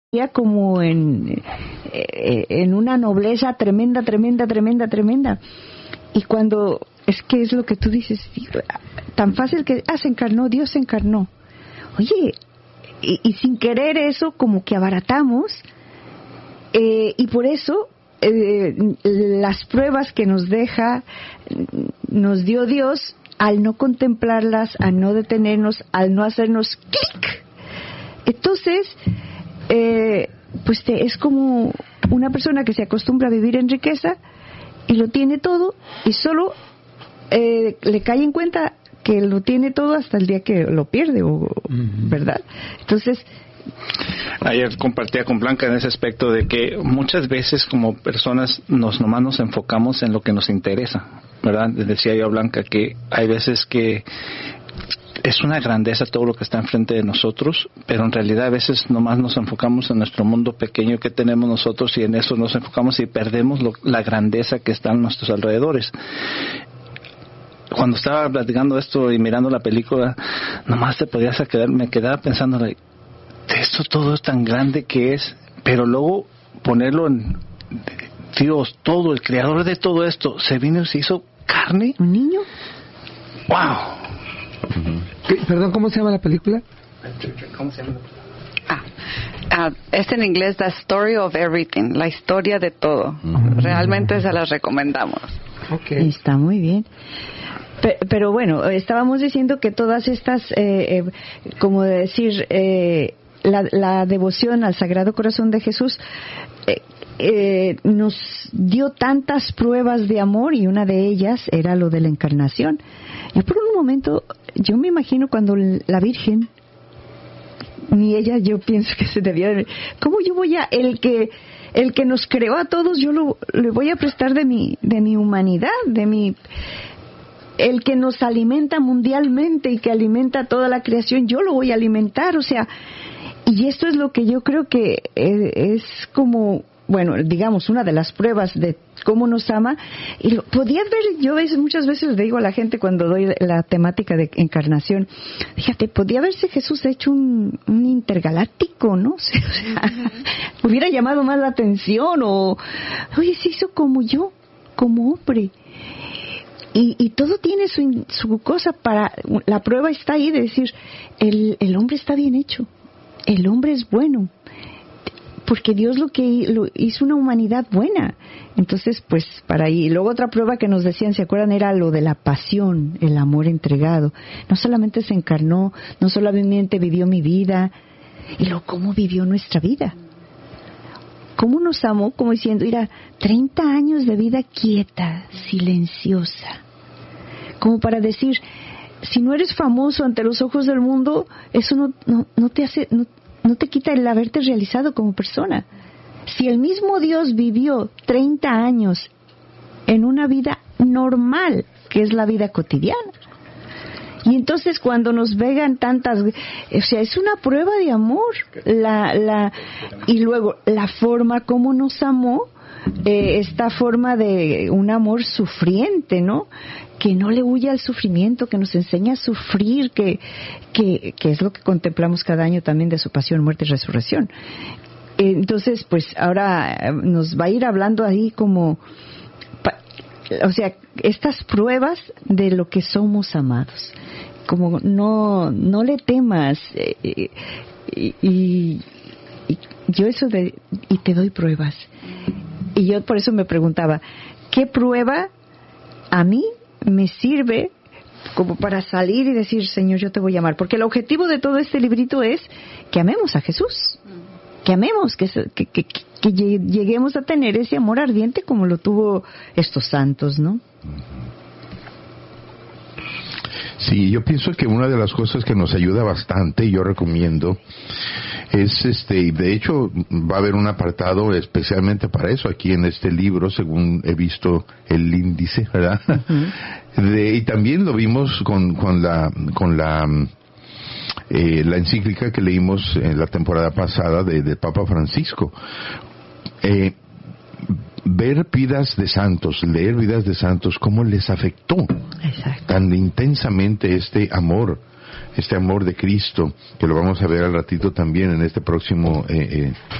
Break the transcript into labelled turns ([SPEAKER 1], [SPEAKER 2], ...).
[SPEAKER 1] como en una nobleza tremenda. Y cuando, es que es lo que tú dices, tan fácil que se encarnó, Dios se encarnó. Oye, y sin querer eso como que abaratamos, y por eso las pruebas que nos dio Dios, al no contemplarlas, al no detenernos, al no hacernos clic, entonces pues es como una persona que se acostumbra a vivir en riqueza y lo tiene todo, y solo le cae en cuenta que lo tiene todo hasta el día que lo pierde, ¿verdad? Entonces,
[SPEAKER 2] ayer compartía con Blanca en ese aspecto de que muchas veces como personas nomás nos enfocamos en lo que nos interesa, ¿verdad? Decía yo a Blanca que hay veces que es una grandeza todo lo que está enfrente de nosotros, pero en realidad a veces nomás nos enfocamos en nuestro mundo pequeño que tenemos nosotros, y en eso nos enfocamos y perdemos la grandeza que está en nuestros alrededores. Cuando estaba platicando esto y mirando la película, nomás me quedaba pensando, esto todo es tan grande que es, pero luego ponerlo en Dios, todo, el creador de todo esto, se vino y se hizo carne.
[SPEAKER 1] ¿Un niño?
[SPEAKER 2] ¡Wow!
[SPEAKER 3] Perdón, ¿cómo se llama la película?
[SPEAKER 2] ¿Cómo se llama?
[SPEAKER 4] Es en inglés The Story of Everything, la historia de todo. Realmente se las recomendamos.
[SPEAKER 1] Okay. Está muy bien. Pero bueno, estábamos diciendo que todas estas, como decir, la devoción al Sagrado Corazón de Jesús nos dio tantas pruebas de amor, y una de ellas era lo de la encarnación. Y por un momento, yo me imagino cuando la Virgen, ni ella, yo pienso que se debía de... ¿Cómo yo voy a... El que nos creó a todos, yo le voy a prestar de mi humanidad, el que nos alimenta mundialmente y que alimenta toda la creación, yo lo voy a alimentar, o sea, y esto es lo que yo creo que es como, bueno, digamos, una de las pruebas de cómo nos ama. Y podía ver, yo muchas veces le digo a la gente cuando doy la temática de encarnación, fíjate, podía haberse Jesús hecho un intergaláctico, ¿no? O sea, hubiera llamado más la atención, oye, se hizo como yo, como hombre. Y todo tiene su cosa para... La prueba está ahí de decir, el hombre está bien hecho, el hombre es bueno, porque Dios lo hizo una humanidad buena. Entonces, pues, para ahí. Y luego otra prueba que nos decían, ¿se acuerdan? Era lo de la pasión, el amor entregado. No solamente se encarnó, no solamente vivió mi vida, y luego cómo vivió nuestra vida. Cómo nos amó, como diciendo, mira, 30 años de vida quieta, silenciosa. Como para decir, si no eres famoso ante los ojos del mundo, eso no te hace, no te quita el haberte realizado como persona. Si el mismo Dios vivió 30 años en una vida normal, que es la vida cotidiana, y entonces cuando nos vean tantas, o sea, es una prueba de amor, y luego la forma como nos amó, esta forma de un amor sufriente, ¿no? Que no le huye al sufrimiento, que nos enseña a sufrir, que es lo que contemplamos cada año también de su pasión, muerte y resurrección. Entonces, pues ahora nos va a ir hablando ahí como, o sea, estas pruebas de lo que somos amados. Como no le temas, y yo eso y te doy pruebas. Y yo por eso me preguntaba, ¿qué prueba a mí me sirve como para salir y decir, Señor, yo te voy a amar? Porque el objetivo de todo este librito es que amemos a Jesús, que amemos, que lleguemos a tener ese amor ardiente como lo tuvo estos santos, ¿no?
[SPEAKER 5] Sí, yo pienso que una de las cosas que nos ayuda bastante, y yo recomiendo, es de hecho va a haber un apartado especialmente para eso aquí en este libro, según he visto el índice, ¿verdad? Uh-huh. Y también lo vimos con la encíclica que leímos en la temporada pasada de Papa Francisco. Ver vidas de santos, leer vidas de santos, cómo les afectó. Exacto. Tan intensamente este amor de Cristo, que lo vamos a ver al ratito también en este próximo